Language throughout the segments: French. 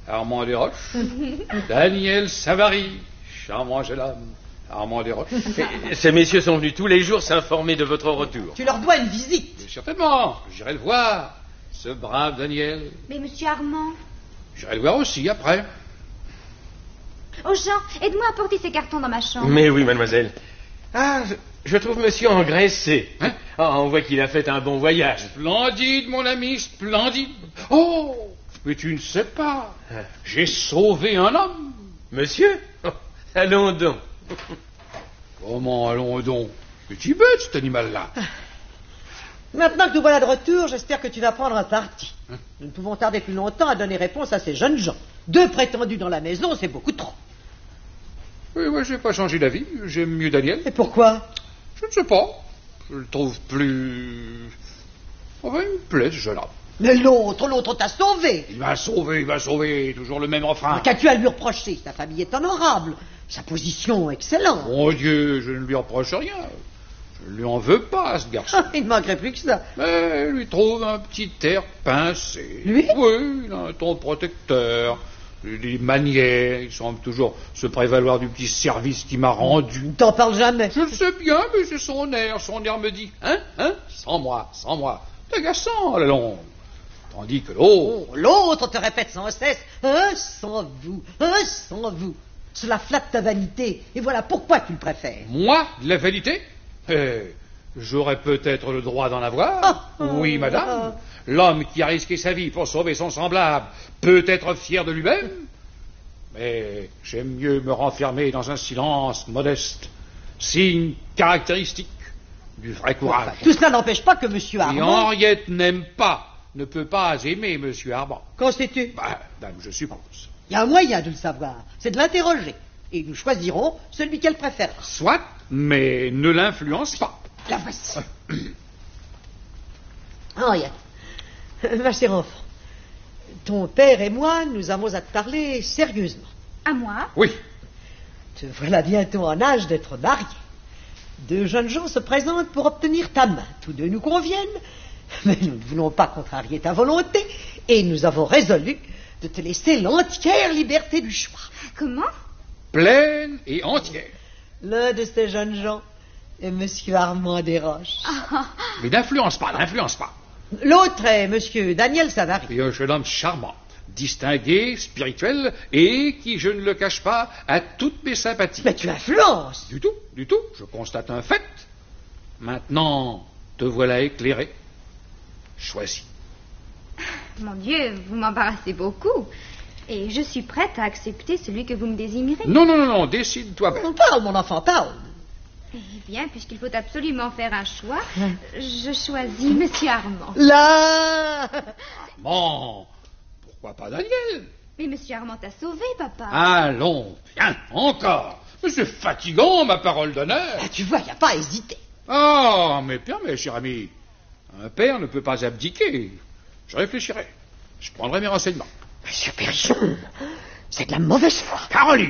Armand Desroches. Daniel Savary, charmant jeune homme. Armand Desroches. Ces messieurs sont venus tous les jours s'informer de votre retour. Tu leur dois une visite. Mais certainement, j'irai le voir, ce brave Daniel. Mais monsieur Armand... J'irai le voir aussi après. Oh Jean, aide-moi à porter ces cartons dans ma chambre. Mais oui, mademoiselle. Ah, je trouve monsieur engraissé. Hein? Ah, on voit qu'il a fait un bon voyage. Splendide, mon ami, splendide. Oh, mais tu ne sais pas, j'ai sauvé un homme. Monsieur? Oh, allons donc. Comment allons donc? Petit bête, cet animal-là. Maintenant que nous voilà de retour, j'espère que tu vas prendre un parti. Nous ne pouvons tarder plus longtemps à donner réponse à ces jeunes gens. 2 prétendus dans la maison, c'est beaucoup trop. Oui, moi, j'ai pas changé d'avis. J'aime mieux Daniel. Et pourquoi? Je ne sais pas. Je le trouve plus... Enfin, il me plaît, ce jeune homme. Mais l'autre t'a sauvé. Il m'a sauvé, toujours le même refrain. Qu'as-tu à lui reprocher? Sa famille est honorable, sa position excellente. Mon Dieu, je ne lui reproche rien. Je ne lui en veux pas, à ce garçon. Il ne manquerait plus que ça. Mais il lui trouve un petit air pincé. Lui? Oui, il a un ton protecteur. Les manières, il semble toujours se prévaloir du petit service qu'il m'a rendu. T'en parles jamais. Je le sais bien, mais c'est son air. Son air me dit, sans moi. C'est agaçant, à la longue. Tandis que l'autre... Oh, l'autre te répète sans cesse, sans vous. Cela flatte ta vanité, et voilà pourquoi tu le préfères. Moi, de la vanité? J'aurais peut-être le droit d'en avoir. Oui, madame. L'homme qui a risqué sa vie pour sauver son semblable peut être fier de lui-même. Mais j'aime mieux me renfermer dans un silence modeste, signe caractéristique du vrai courage. Tout cela n'empêche pas que monsieur Et Armand... Henriette ne peut pas aimer monsieur Armand. Qu'en sais-tu? Dame, je suppose. Il y a un moyen de le savoir, c'est de l'interroger. Et nous choisirons celui qu'elle préfère. Soit, mais ne l'influence pas. La voici. Henriette, ma chère enfant, ton père et moi, nous avons à te parler sérieusement. À moi? Oui. Te voilà bientôt en âge d'être marié. 2 jeunes gens se présentent pour obtenir ta main. Tous 2 nous conviennent, mais nous ne voulons pas contrarier ta volonté, et nous avons résolu de te laisser l'entière liberté du choix. Comment? Pleine et entière. L'un de ces jeunes gens est monsieur Armand Desroches. Mais n'influence pas. L'autre est monsieur Daniel Savary. Et un jeune homme charmant, distingué, spirituel, et qui, je ne le cache pas, a toutes mes sympathies. Mais tu influences. Du tout. Je constate un fait. Maintenant, te voilà éclairé. Choisis. Mon Dieu, vous m'embarrassez beaucoup. Et je suis prête à accepter celui que vous me désignerez. Non, décide-toi. Parle, mon enfant, parle. Eh bien, puisqu'il faut absolument faire un choix, je choisis monsieur Armand. Là. Armand, pourquoi pas Daniel? Mais monsieur Armand t'a sauvé, papa. Allons, viens, encore. Mais c'est fatigant, ma parole d'honneur. Tu vois, il n'y a pas à hésiter. Ah, mais permets, cher ami. Un père ne peut pas abdiquer. Je réfléchirai. Je prendrai mes renseignements. Monsieur Périchon, c'est de la mauvaise foi. Caroline!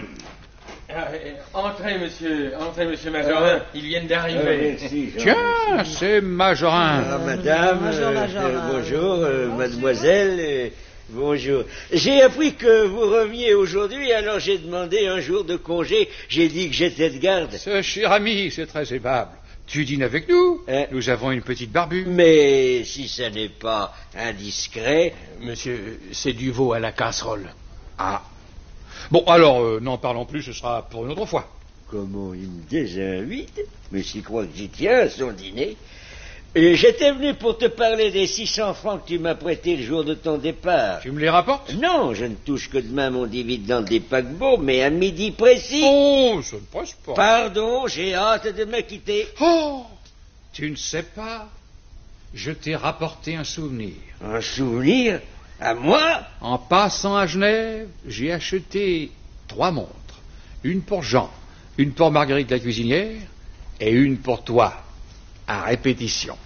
Entrez, monsieur Majorin. Ils viennent d'arriver. Merci, Jean. Tiens, c'est Majorin. Madame, bonjour, mademoiselle, bonjour. J'ai appris que vous reveniez aujourd'hui, alors j'ai demandé un jour de congé. J'ai dit que j'étais de garde. Ce cher ami, c'est très aimable. Tu dînes avec nous? Nous avons une petite barbue. Mais si ça n'est pas indiscret... Monsieur, c'est du veau à la casserole. Ah. Bon, alors, n'en parlons plus, ce sera pour une autre fois. Comment il me désinvite? Mais s'il croit que j'y tiens à son dîner. J'étais venu pour te parler des 600 francs que tu m'as prêtés le jour de ton départ. Tu me les rapportes? Non, je ne touche que demain mon dividende des paquebots, mais à midi précis. Oh, ça ne presse pas. Pardon, j'ai hâte de me quitter. Oh, tu ne sais pas, je t'ai rapporté un souvenir. Un souvenir? À moi? En passant à Genève, j'ai acheté 3 montres. Une pour Jean, une pour Marguerite la cuisinière, et une pour toi, à répétition.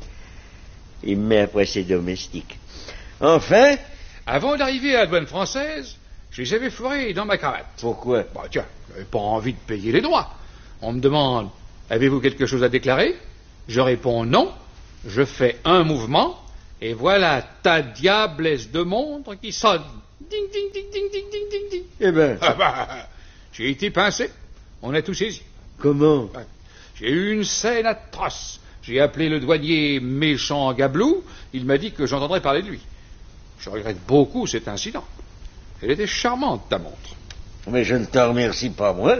Il me met après ses domestiques. Enfin? Avant d'arriver à la douane française, je les avais fourrés dans ma cravate. Pourquoi? Tiens, j'avais pas envie de payer les droits. On me demande, avez-vous quelque chose à déclarer? Je réponds non. Je fais un mouvement, et voilà ta diablesse de montre qui sonne. Ding, ding, ding, ding, ding, ding, ding, ding. Eh ben, Ah bah, j'ai été pincé. On a tout saisi. comment? Ouais. J'ai eu une scène atroce. J'ai appelé le douanier méchant Gablou. Il m'a dit que j'entendrais parler de lui. Je regrette beaucoup cet incident. Elle était charmante, ta montre. Mais je ne t'en remercie pas moins.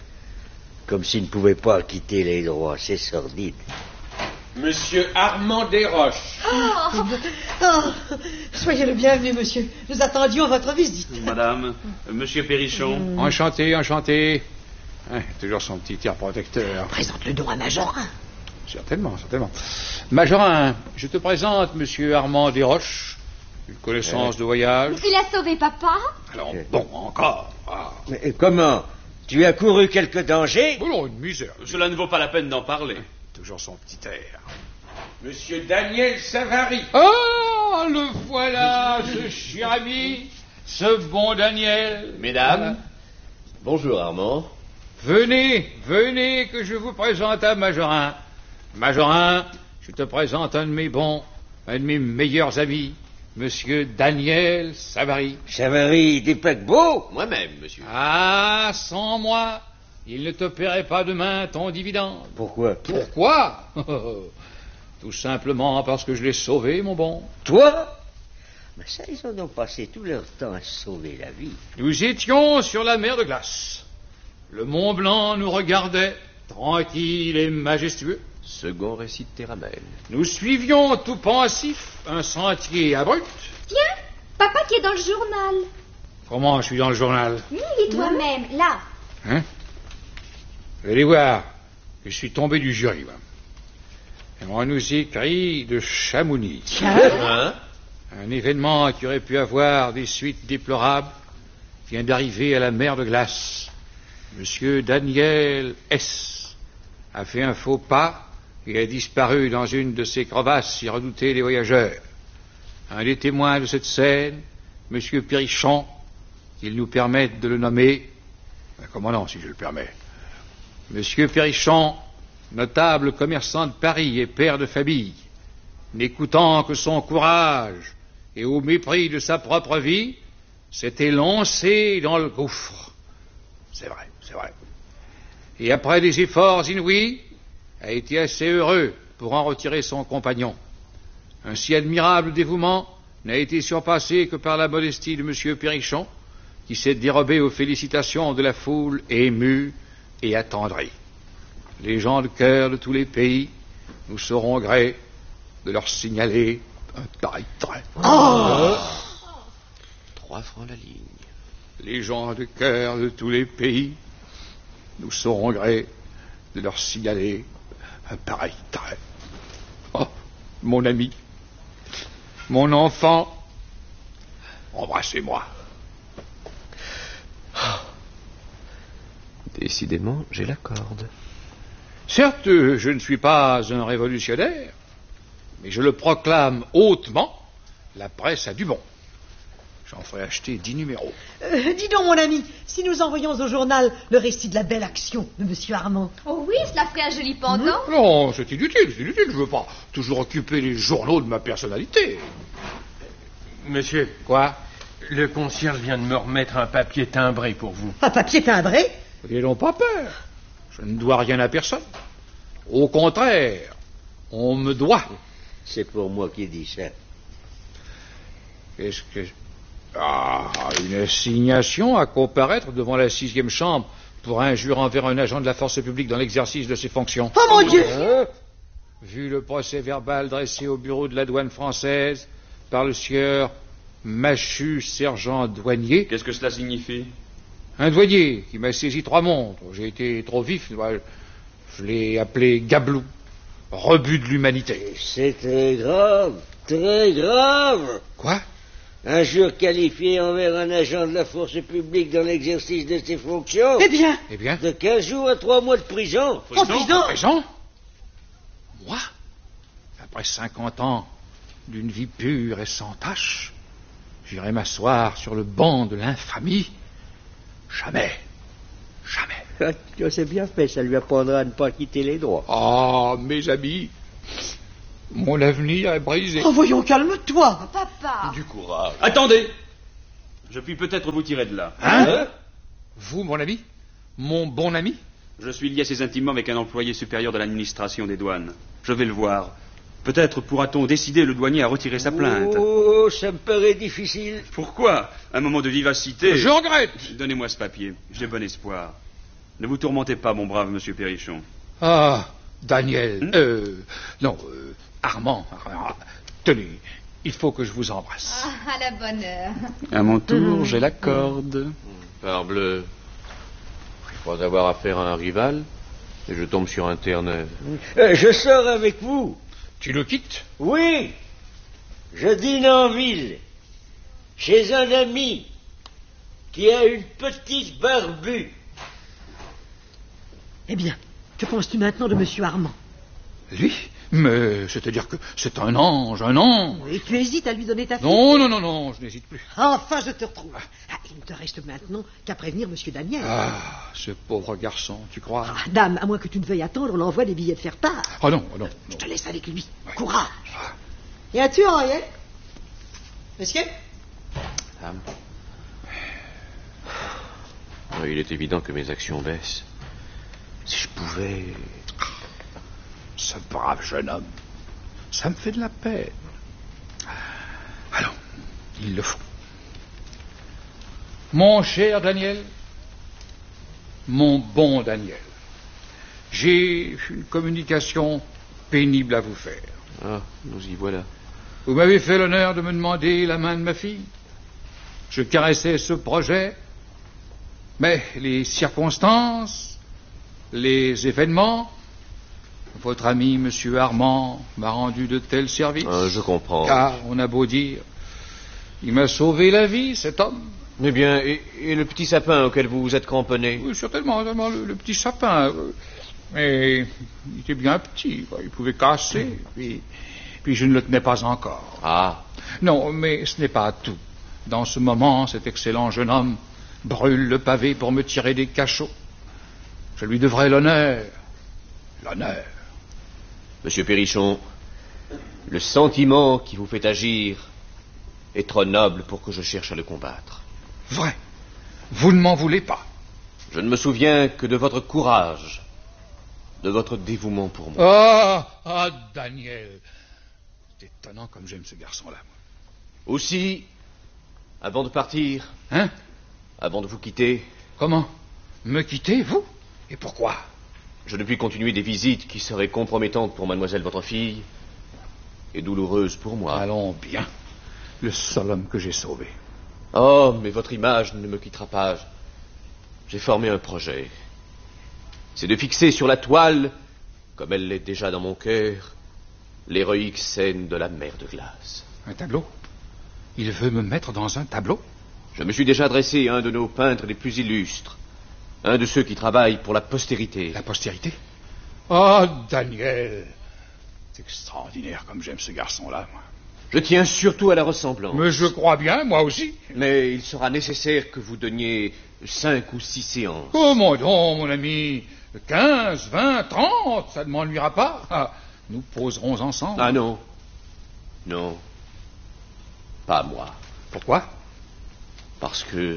Comme s'il ne pouvait pas acquitter les droits, c'est sordide. Monsieur Armand Desroches. Oh, soyez le bienvenu, monsieur. Nous attendions votre visite. Madame, monsieur Perrichon. Enchanté, enchanté. Hein, toujours son petit tir protecteur. Présente le don à Majorin. Certainement, certainement. Majorin, je te présente monsieur Armand Desroches. Une connaissance de voyage. Il a sauvé papa. Alors, bon, encore. Ah. Mais comment? Tu as couru quelque danger? Oh non, une misère. Cela ne vaut pas la peine d'en parler. Toujours son petit air. Monsieur Daniel Savary. Oh, le voilà, ce cher ami, ce bon Daniel. Mesdames, bonjour Armand. Venez, venez, que je vous présente à Majorin. Majorin, je te présente un de mes meilleurs amis, monsieur Daniel Savary. Savary des paquebots? Moi-même, monsieur. Ah, sans moi, il ne te paierait pas demain ton dividende. Pourquoi? Pourquoi? Tout simplement parce que je l'ai sauvé, mon bon. Toi? Mais ça, ils ont donc passé tout leur temps à sauver la vie. Nous étions sur la mer de glace. Le Mont Blanc nous regardait, tranquille et majestueux. Second récit de Téramel. Nous suivions tout pensifs un sentier abrupt. Tiens, papa qui est dans le journal. Comment je suis dans le journal? Lis toi-même, là. Hein? Vous allez voir, je suis tombé du jury. Moi. Et on nous écrit de Chamonix. Hein? Un événement qui aurait pu avoir des suites déplorables vient d'arriver à la mer de glace. Monsieur Daniel S. a fait un faux pas et a disparu dans une de ces crevasses si redoutées des voyageurs. Un des témoins de cette scène, monsieur Perrichon, qu'il nous permette de le nommer. Comment non, si je le permets. Monsieur Perrichon, notable commerçant de Paris et père de famille, n'écoutant que son courage et au mépris de sa propre vie, s'était lancé dans le gouffre. C'est vrai, c'est vrai. Et après des efforts inouïs, a été assez heureux pour en retirer son compagnon. Un si admirable dévouement n'a été surpassé que par la modestie de monsieur Perrichon, qui s'est dérobé aux félicitations de la foule émue et attendrie. Les gens de cœur de tous les pays nous sauront gré de leur signaler un pareil trait. 3 francs la ligne. Les gens de cœur de tous les pays nous sauront gré de leur signaler un pareil trait. Oh, mon ami, mon enfant, embrassez-moi. Décidément, j'ai la corde. Certes, je ne suis pas un révolutionnaire, mais je le proclame hautement, la presse a du bon. J'en ferai acheter 10 numéros. Dis donc, mon ami, si nous envoyions au journal le récit de la belle action de monsieur Armand. Oh oui, cela ferait un joli pendant. Non, c'est inutile, je ne veux pas toujours occuper les journaux de ma personnalité. Monsieur, Quoi? le concierge vient de me remettre un papier timbré pour vous. Un papier timbré? N'ayez donc pas peur, je ne dois rien à personne. Au contraire, on me doit. C'est pour moi qui dis ça. Qu'est-ce que... Ah, une assignation à comparaître devant la 6e chambre pour injure envers un agent de la force publique dans l'exercice de ses fonctions. Oh mon Dieu! Vu le procès verbal dressé au bureau de la douane française par le sieur Machu, sergent douanier. Qu'est-ce que cela signifie? Un douanier qui m'a saisi 3 montres. J'ai été trop vif, je l'ai appelé Gablou, rebut de l'humanité. C'est très grave, très grave. Quoi? Injure qualifiée envers un agent de la force publique dans l'exercice de ses fonctions. Eh bien, Eh bien, De 15 jours à 3 mois de prison. en prison. présent, moi, après 50 ans d'une vie pure et sans tache, j'irai m'asseoir sur le banc de l'infamie. Jamais, jamais. C'est bien fait, ça lui apprendra à ne pas quitter les droits. Ah, mes amis, mon avenir est brisé. Oh, voyons, calme-toi. Papa. Du courage. Attendez! Je puis peut-être vous tirer de là. Hein? Vous, mon ami? Mon bon ami? Je suis lié assez intimement avec un employé supérieur de l'administration des douanes. Je vais le voir. Peut-être pourra-t-on décider le douanier à retirer sa plainte. Oh, ça me paraît difficile. Pourquoi? Un moment de vivacité. Je regrette. Donnez-moi ce papier. J'ai bon espoir. Ne vous tourmentez pas, mon brave monsieur Perrichon. Ah, Daniel. Non, Armand. Tenez, il faut que je vous embrasse. Ah, à la bonne heure. À mon tour, j'ai la corde. Parbleu. Je crois avoir affaire à un rival, et je tombe sur un Terre-Neuve. Je sors avec vous. Tu le quittes? Oui. Je dîne en ville, chez un ami qui a une petite barbue. Eh bien, que penses-tu maintenant de Monsieur Armand? Lui? Mais c'est-à-dire que c'est un ange, un ange. Et tu hésites à lui donner ta fille? Non, je n'hésite plus. Enfin, je te retrouve. Il ne te reste maintenant qu'à prévenir Monsieur Daniel. Ah, ce pauvre garçon, tu crois? Dame, à moins que tu ne veuilles attendre l'envoi des billets de faire-part. Ah non. Je te laisse avec lui. Ouais. Courage. Y as-tu, Henriette? Monsieur? Madame. Il est évident que mes actions baissent. Si je pouvais... Ce brave jeune homme, ça me fait de la peine. Allons, il le faut. Mon cher Daniel, mon bon Daniel, j'ai une communication pénible à vous faire. Ah, nous y voilà. Vous m'avez fait l'honneur de me demander la main de ma fille. Je caressais ce projet, mais les circonstances, les événements... Votre ami, Monsieur Armand, m'a rendu de tels services. Je comprends. Car, on a beau dire, il m'a sauvé la vie, cet homme. Eh bien, et le petit sapin auquel vous vous êtes cramponné? Oui, certainement, le petit sapin. Mais il était bien petit, il pouvait casser, puis je ne le tenais pas encore. Ah. Non, mais ce n'est pas tout. Dans ce moment, cet excellent jeune homme brûle le pavé pour me tirer des cachots. Je lui devrais l'honneur. L'honneur. Monsieur Perrichon, le sentiment qui vous fait agir est trop noble pour que je cherche à le combattre. Vrai. Vous ne m'en voulez pas. Je ne me souviens que de votre courage, de votre dévouement pour moi. Ah, Daniel. C'est étonnant comme j'aime ce garçon-là, moi. Aussi, avant de partir, Hein? avant de vous quitter... Comment? Me quitter, vous? Et pourquoi? Je ne puis continuer des visites qui seraient compromettantes pour mademoiselle votre fille et douloureuses pour moi. Allons bien. Le seul homme que j'ai sauvé. Oh, mais votre image ne me quittera pas. J'ai formé un projet. C'est de fixer sur la toile, comme elle l'est déjà dans mon cœur, l'héroïque scène de la mer de glace. Un tableau? Il veut me mettre dans un tableau? Je me suis déjà adressé à un de nos peintres les plus illustres. Un de ceux qui travaillent pour la postérité. La postérité? Oh, Daniel. C'est extraordinaire comme j'aime ce garçon-là, moi. Je tiens surtout à la ressemblance. Mais je crois bien, moi aussi. Mais il sera nécessaire que vous donniez 5 ou 6 séances. Comment donc, mon ami? 15, 20, 30, ça ne m'ennuiera pas. Ah, nous poserons ensemble. Ah non. Non. Pas moi. Pourquoi? Parce que...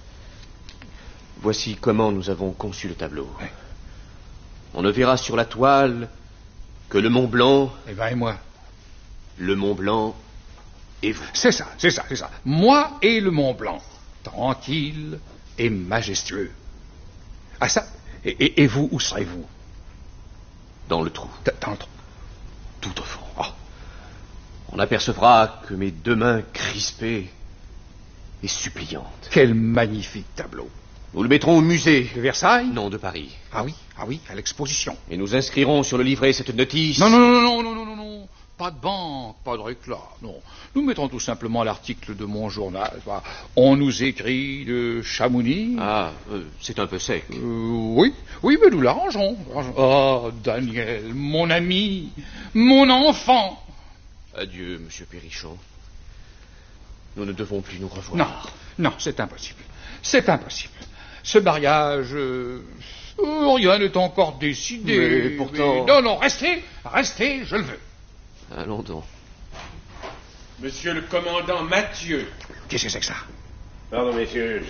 Voici comment nous avons conçu le tableau. Oui. On ne verra sur la toile que le Mont Blanc... Eh bien, et moi? Le Mont Blanc et vous. C'est ça. Moi et le Mont Blanc. Tranquille et majestueux. Ah ça, et vous, où serez-vous? Dans le trou. Dans le trou. Tout au fond. Oh. On apercevra que mes 2 mains crispées et suppliantes. Quel magnifique tableau. Nous le mettrons au musée. De Versailles? Non, de Paris. Ah oui, à l'exposition. Et nous inscrirons sur le livret cette notice. Non. Pas de banque, pas de réclame, non. Nous mettrons tout simplement l'article de mon journal. On nous écrit de Chamonix. Ah, c'est un peu sec. Oui, mais nous l'arrangerons. Oh, Daniel, mon ami, mon enfant. Adieu, monsieur Perrichon. Nous ne devons plus nous revoir. Non, c'est impossible. Ce mariage... rien n'est encore décidé. Mais pourtant... Non, restez, je le veux. Allons donc. Monsieur le commandant Mathieu. Qu'est-ce que c'est que ça? Pardon, messieurs,